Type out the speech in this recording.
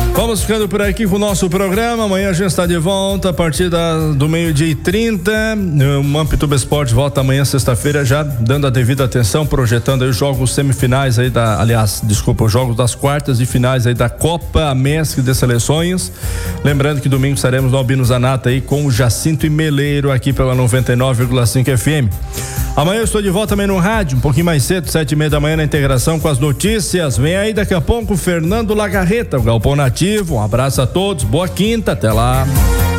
Vamos ficando por aqui com o nosso programa. Amanhã a gente está de volta a partir do 12h30. O Mampituba Esporte volta amanhã, sexta-feira, já dando a devida atenção, projetando aí os jogos semifinais aí os jogos das quartas e finais aí da Copa Amesc de Seleções. Lembrando que domingo estaremos no Albino Zanata aí com o Jacinto e Meleiro aqui pela 99,5 FM. Amanhã eu estou de volta também no rádio, um pouquinho mais cedo, 7:30 da manhã, na integração com as notícias. Vem aí daqui a pouco o Fernando Lagarreta, o Galpão Nativo. Um abraço a todos, boa quinta, até lá.